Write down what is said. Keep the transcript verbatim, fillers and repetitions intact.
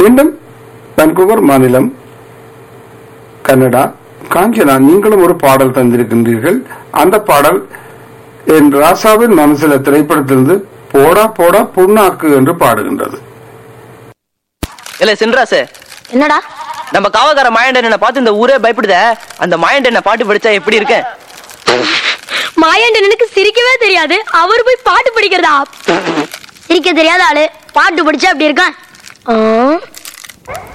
மீண்டும் வான்கூவர் மாநிலம் கனடா. காஞ்சனா, நீங்களும் ஒரு பாடல் தந்திருக்கின்றீர்கள். அந்த பாடல் என் ராசாவின் மனசில திரைப்படத்திலிருந்து போடா போடா புண்ணாக்கு என்று பாடுகின்றது. இல்ல சின்ராசு, என்னடா நம்ம காவக்கார மாயண்டன் பார்த்து இந்த ஊரே பயப்படுத. அந்த மாயண்டன் பாட்டு படிச்சா எப்படி இருக்க? மாயண்டனுக்கு சிரிக்கவே தெரியாது, அவரு போய் பாட்டு படிக்கிறதா? சிரிக்க தெரியாத ஆளு பாட்டு படிச்சா அப்படி இருக்கான்.